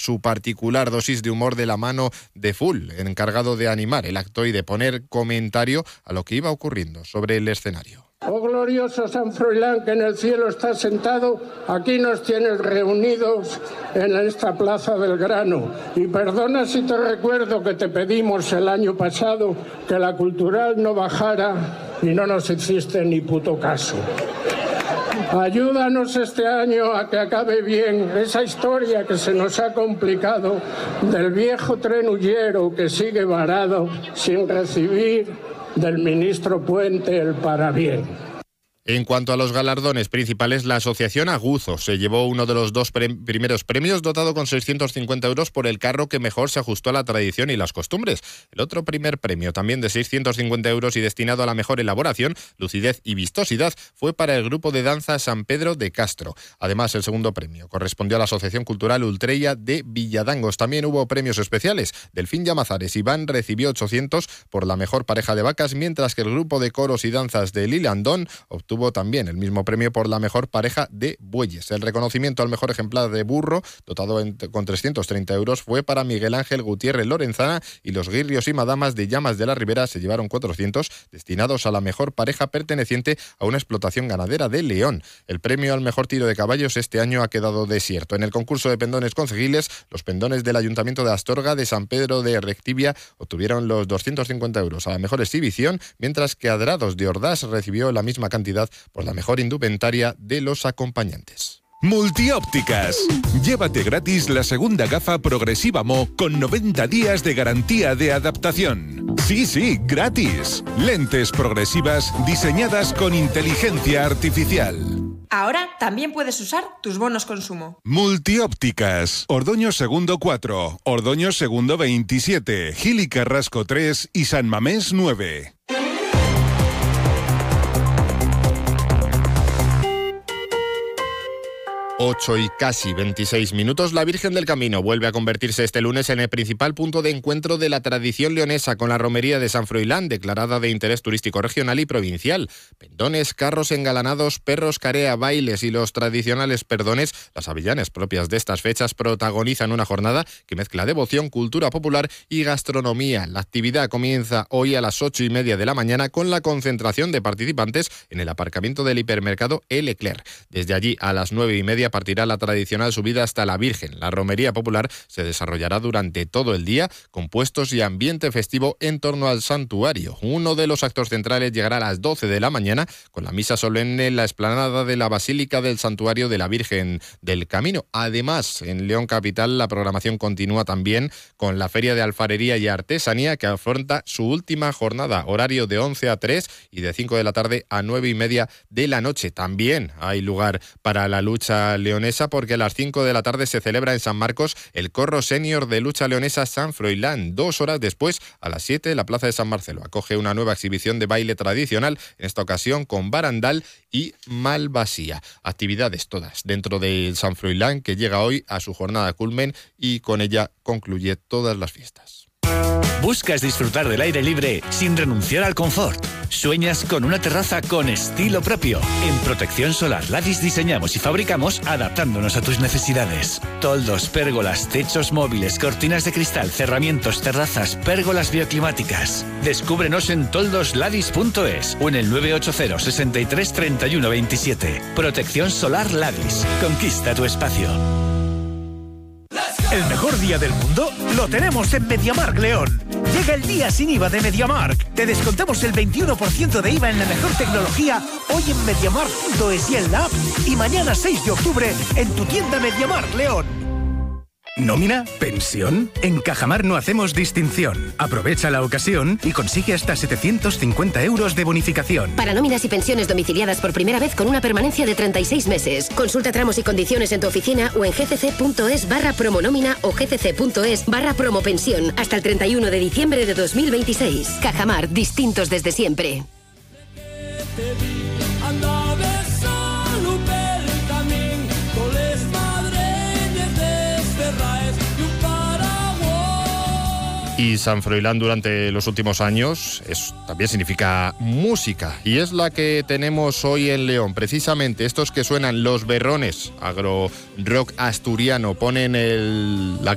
su particular dosis de humor de la mano de Full, encargado de animar el acto y de poner comentario a lo que iba ocurriendo sobre el escenario. Oh glorioso San Froilán, que en el cielo está sentado, aquí nos tienes reunidos en esta plaza del grano. Y perdona si te recuerdo que te pedimos el año pasado que la cultural no bajara y no nos hiciste ni puto caso. Ayúdanos este año a que acabe bien esa historia que se nos ha complicado del viejo tren huyero que sigue varado sin recibir del ministro Puente el parabién. En cuanto a los galardones principales, la Asociación Aguzo se llevó uno de los dos primeros premios, dotado con 650 euros por el carro que mejor se ajustó a la tradición y las costumbres. El otro primer premio, también de 650 euros y destinado a la mejor elaboración, lucidez y vistosidad, fue para el grupo de danza San Pedro de Castro. Además, el segundo premio correspondió a la Asociación Cultural Ultreya de Villadangos. También hubo premios especiales. Delfín Llamazares Iván recibió 800 por la mejor pareja de vacas, mientras que el grupo de coros y danzas de Lilandón obtuvo también el mismo premio por la mejor pareja de bueyes. El reconocimiento al mejor ejemplar de burro, dotado con 330 euros, fue para Miguel Ángel Gutiérrez Lorenzana, y los guirrios y madamas de Llamas de la Ribera se llevaron 400, destinados a la mejor pareja perteneciente a una explotación ganadera de León. El premio al mejor tiro de caballos este año ha quedado desierto. En el concurso de pendones concejiles, los pendones del Ayuntamiento de Astorga de San Pedro de Rectivia obtuvieron los 250 euros a la mejor exhibición, mientras que Adrados de Ordás recibió la misma cantidad por la mejor indumentaria de los acompañantes. Multiópticas. Llévate gratis la segunda gafa progresiva Mo con 90 días de garantía de adaptación. Sí, gratis. Lentes progresivas diseñadas con inteligencia artificial. Ahora también puedes usar tus bonos consumo. Multiópticas. Ordoño Segundo 4, Ordoño Segundo 27, Gil y Carrasco 3 y San Mamés 9. 8 y casi 26 minutos. La Virgen del Camino vuelve a convertirse este lunes en el principal punto de encuentro de la tradición leonesa, con la romería de San Froilán, declarada de interés turístico regional y provincial. Pendones, carros engalanados, perros carea, bailes y los tradicionales perdones, las avellanas propias de estas fechas, protagonizan una jornada que mezcla devoción, cultura popular y gastronomía. La actividad comienza hoy a las 8:30 de la mañana con la concentración de participantes en el aparcamiento del hipermercado El Leclerc. Desde allí a las 9:30 partirá la tradicional subida hasta la Virgen. La romería popular se desarrollará durante todo el día, con puestos y ambiente festivo en torno al santuario. Uno de los actos centrales llegará a las 12 de la mañana, con la misa solemne en la explanada de la Basílica del Santuario de la Virgen del Camino. Además, en León Capital, la programación continúa también con la Feria de Alfarería y Artesanía, que afronta su última jornada, horario de 11 a 3 y de 5 de la tarde a 9:30 de la noche. También hay lugar para la lucha leonesa, porque a las 5 de la tarde se celebra en San Marcos el Corro Senior de Lucha Leonesa San Froilán. 2 horas después, a las 7, la Plaza de San Marcelo acoge una nueva exhibición de baile tradicional, en esta ocasión con barandal y malvasía. Actividades todas dentro del San Froilán, que llega hoy a su jornada culmen y con ella concluye todas las fiestas. ¿Buscas disfrutar del aire libre sin renunciar al confort? ¿Sueñas con una terraza con estilo propio? En Protección Solar Ladis diseñamos y fabricamos adaptándonos a tus necesidades. Toldos, pérgolas, techos móviles, cortinas de cristal, cerramientos, terrazas, pérgolas bioclimáticas. Descúbrenos en toldosladis.es o en el 980 63 31 27. Protección Solar Ladis. Conquista tu espacio. El mejor día del mundo lo tenemos en MediaMarkt León. Llega el día sin IVA de MediaMarkt. Te descontamos el 21% de IVA en la mejor tecnología hoy en MediaMarkt.es y en la app, y mañana 6 de octubre en tu tienda MediaMarkt León. ¿Nómina? ¿Pensión? En Cajamar no hacemos distinción. Aprovecha la ocasión y consigue hasta 750 euros de bonificación. Para nóminas y pensiones domiciliadas por primera vez con una permanencia de 36 meses. Consulta tramos y condiciones en tu oficina o en gcc.es/promonómina o gcc.es/promopensión hasta el 31 de diciembre de 2026. Cajamar, distintos desde siempre. Y San Froilán durante los últimos años también significa música, y es la que tenemos hoy en León. Precisamente estos que suenan, Los Berrones, agro rock asturiano, ponen la